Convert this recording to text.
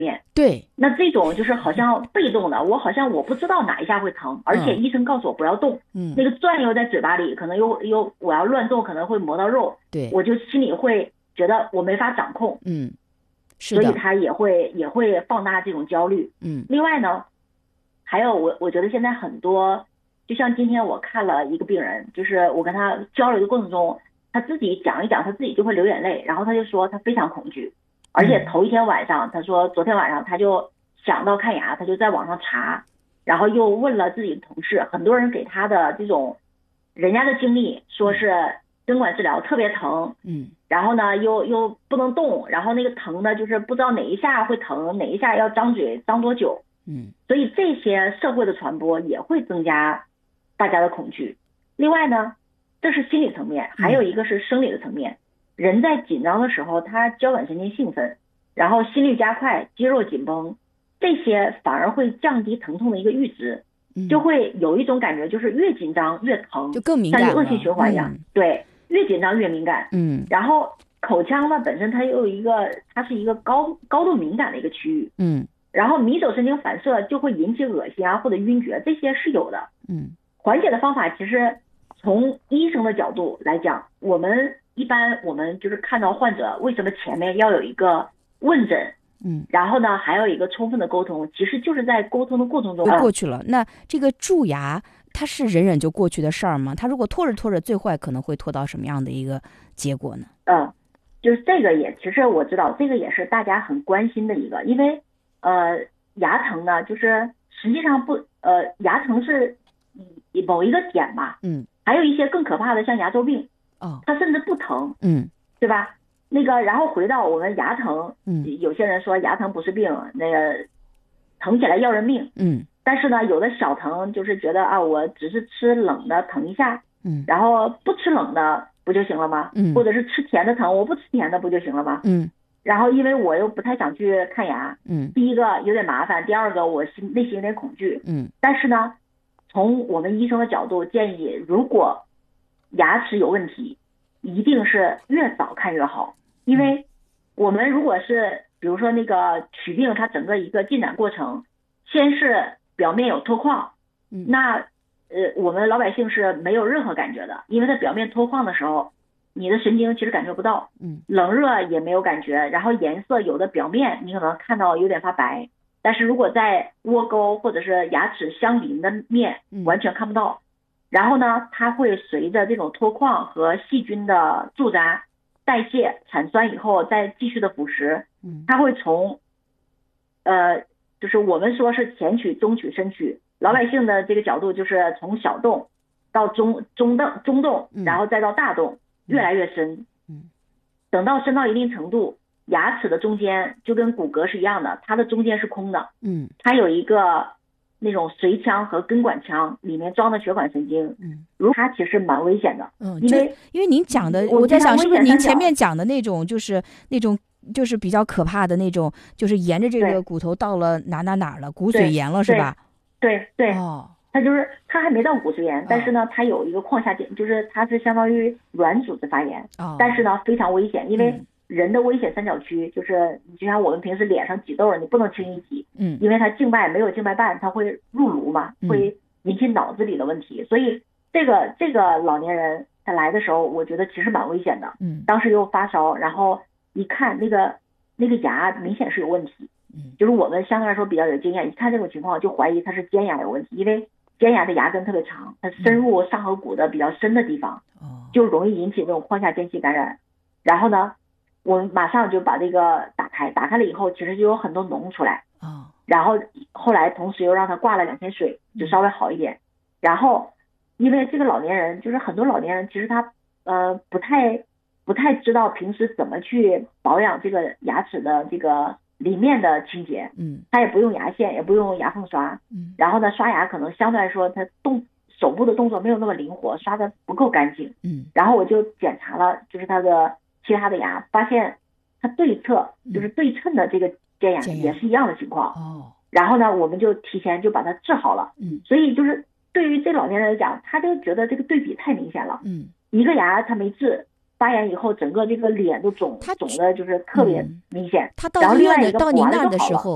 面。 对， 那这种就是好像被动的，我好像我不知道哪一下会疼，而且医生告诉我不要动，那个钻又在嘴巴里，可能又我要乱动可能会磨到肉， 对， 我就心里会觉得我没法掌控， 是的， 所以他也会放大这种焦虑。另外呢，还有我觉得现在很多，就像今天我看了一个病人，就是我跟他交流的过程中，他自己讲一讲，他自己就会流眼泪，然后他就说他非常恐惧，而且头一天晚上，他说昨天晚上他就想到看牙，他就在网上查，然后又问了自己的同事，很多人给他的这种人家的经历，说是根管治疗特别疼，然后呢又不能动，然后那个疼呢就是不知道哪一下会疼，哪一下要张嘴张多久，所以这些社会的传播也会增加大家的恐惧。另外呢，这是心理层面，还有一个是生理的层面。人在紧张的时候，他交感神经兴奋，然后心率加快，肌肉紧绷，这些反而会降低疼痛的一个阈值，就会有一种感觉，就是越紧张越疼， 就更敏感了， 像恶性循环一样。对，越紧张越敏感。然后口腔呢本身它又有一个，它是一个高度敏感的一个区域。然后迷走神经反射就会引起恶心啊或者晕厥，这些是有的。缓解的方法其实从医生的角度来讲，我们就是看到患者为什么前面要有一个问诊，然后呢还有一个充分的沟通，其实就是在沟通的过程中就过去了。那这个蛀牙它是忍忍就过去的事儿吗？它如果拖着拖着，最坏可能会拖到什么样的一个结果呢？ 就是这个其实我知道这个也是大家很关心的一个，因为牙疼呢就是实际上牙疼是某一个点吧，还有一些更可怕的像牙周病，它甚至不疼，对吧？那个然后回到我们牙疼，有些人说牙疼不是病，那个疼起来要人命，但是呢有的小疼就是觉得啊我只是吃冷的疼一下，然后不吃冷的不就行了吗？或者是吃甜的疼，我不吃甜的不就行了吗？然后因为我又不太想去看牙，第一个有点麻烦，第二个我内心有点恐惧，但是呢从我们医生的角度建议，如果牙齿有问题，一定是越早看越好，因为我们如果是比如说那个龋病，它整个一个进展过程，先是表面有脱矿，那我们老百姓是没有任何感觉的，因为它表面脱矿的时候，你的神经其实感觉不到，冷热也没有感觉，然后颜色有的表面你可能看到有点发白，但是如果在窝沟或者是牙齿相邻的面完全看不到，然后呢它会随着这种脱矿和细菌的驻扎代谢产酸以后再继续的腐蚀，它会从就是我们说是前龋中龋深龋，老百姓的这个角度就是从小洞到中洞，然后再到大洞，越来越深，等到深到一定程度，牙齿的中间就跟骨骼是一样的，它的中间是空的，它有一个那种髓腔和根管腔，里面装的血管神经，它其实蛮危险的，因为您讲的，我在想是不是您前面讲的那种就是比较可怕的那种，就是沿着这个骨头到了哪了，骨髓炎了是吧？ 对，它还没到骨髓炎，但是呢它有一个眶下痔，就是它是相当于软组织发炎，但是呢非常危险，因为人的危险三角区就是就像我们平时脸上挤痘，你不能轻易挤，因为它没有静脉瓣，它会入颅嘛，会引起脑子里的问题，所以这个老年人他来的时候，我觉得其实蛮危险的，当时又发烧，然后一看那个牙明显是有问题，就是我们相对来说比较有经验，一看这种情况就怀疑它是尖牙有问题，因为尖牙的牙根特别长，它深入上颌骨的比较深的地方，就容易引起这种眶下间隙感染。然后呢，我们马上就把这个打开了以后，其实就有很多脓出来，然后后来同时又让他挂了2天水，就稍微好一点。然后因为这个老年人，就是很多老年人其实他不太知道平时怎么去保养这个牙齿的这个里面的清洁，他也不用牙线，也不用牙缝刷，然后呢刷牙可能相对来说他手部的动作没有那么灵活，刷的不够干净，然后我就检查了就是他的其他的牙，发现他对侧就是对称的这个尖牙也是一样的情况，然后呢我们就提前就把它治好了，所以就是对于这老年人来讲，他就觉得这个对比太明显了，一个牙他没治，发炎以后整个这个脸都肿的就是特别明显， 他到医院的到您那的时候